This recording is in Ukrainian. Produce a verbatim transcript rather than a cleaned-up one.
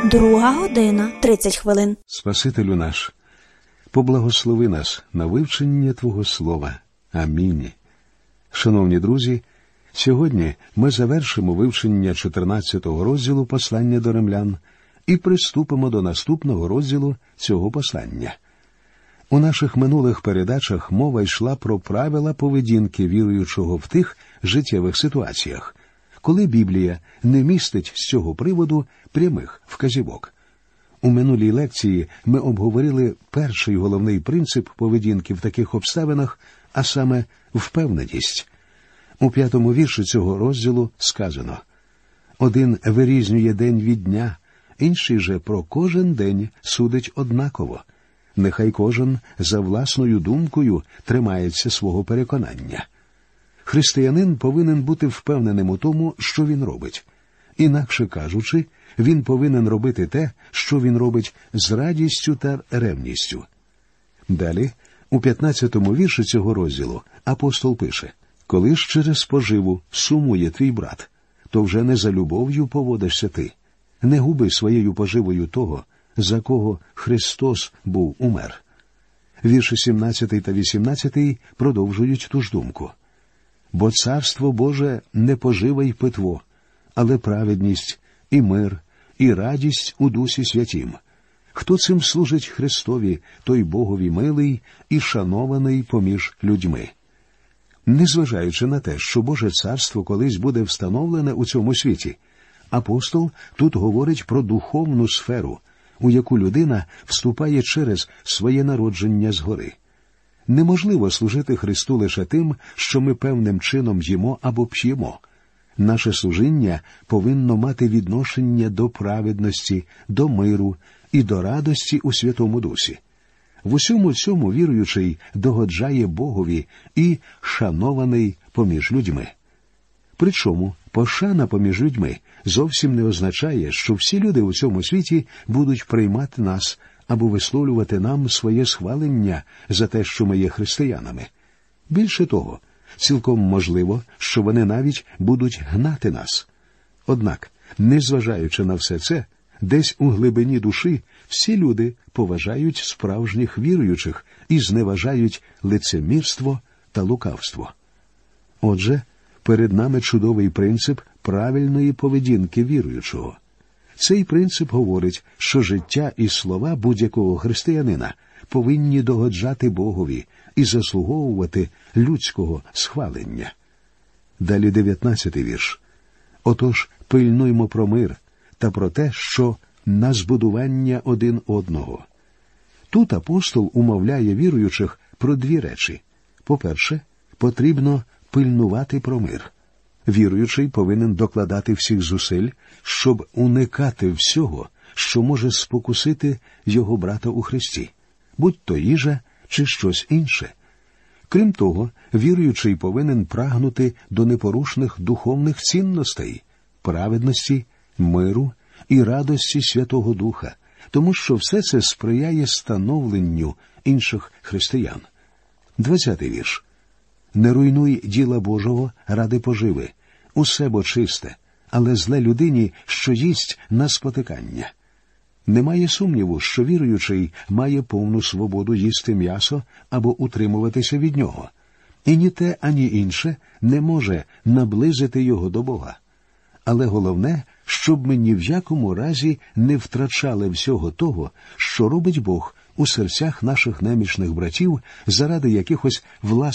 Друга година, тридцять хвилин. Спасителю наш, поблагослови нас на вивчення Твого Слова. Амінь. Шановні друзі, сьогодні ми завершимо вивчення чотирнадцятого розділу послання до римлян і приступимо до наступного розділу цього послання. У наших минулих передачах мова йшла про правила поведінки віруючого в тих життєвих ситуаціях, коли Біблія не містить з цього приводу прямих вказівок. У минулій лекції ми обговорили перший головний принцип поведінки в таких обставинах, а саме впевненість. У п'ятому вірші цього розділу сказано: «Один вирізнює день від дня, інший же про кожен день судить однаково. Нехай кожен за власною думкою тримається свого переконання». Християнин повинен бути впевненим у тому, що він робить. Інакше кажучи, він повинен робити те, що він робить з радістю та ревністю. Далі, у п'ятнадцятому вірші цього розділу, апостол пише: «Коли ж через поживу сумує твій брат, то вже не за любов'ю поводишся ти. Не губи своєю поживою того, за кого Христос був умер». Вірші сімнадцятий та вісімнадцятий продовжують ту ж думку. «Бо царство Боже не пожива й питво, але праведність, і мир, і радість у Дусі Святім. Хто цим служить Христові, той Богові милий і шанований поміж людьми». Незважаючи на те, що Боже царство колись буде встановлене у цьому світі, апостол тут говорить про духовну сферу, у яку людина вступає через своє народження згори. Неможливо служити Христу лише тим, що ми певним чином їмо або п'ємо. Наше служіння повинно мати відношення до праведності, до миру і до радості у Святому Дусі. В усьому цьому віруючий догоджає Богові і шанований поміж людьми. Причому пошана поміж людьми зовсім не означає, що всі люди у цьому світі будуть приймати нас або висловлювати нам своє схвалення за те, що ми є християнами. Більше того, цілком можливо, що вони навіть будуть гнати нас. Однак, незважаючи на все це, десь у глибині душі всі люди поважають справжніх віруючих і зневажають лицемірство та лукавство. Отже, перед нами чудовий принцип правильної поведінки віруючого. Цей принцип говорить, що життя і слова будь-якого християнина повинні догоджати Богові і заслуговувати людського схвалення. Далі дев'ятнадцятий вірш. «Отож, пильнуймо про мир та про те, що на збудування один одного». Тут апостол умовляє віруючих про дві речі. По-перше, потрібно пильнувати про мир. Віруючий повинен докладати всіх зусиль, щоб уникати всього, що може спокусити його брата у Христі, будь то їжа чи щось інше. Крім того, віруючий повинен прагнути до непорушних духовних цінностей, праведності, миру і радості Святого Духа, тому що все це сприяє становленню інших християн. двадцятий вірш. «Не руйнуй діла Божого ради поживи, усе бо чисте, але зле людині, що їсть на спотикання». Немає сумніву, що віруючий має повну свободу їсти м'ясо або утримуватися від нього. І ні те, ані інше не може наблизити його до Бога. Але головне, щоб ми ні в якому разі не втрачали всього того, що робить Бог у серцях наших немічних братів заради якихось власних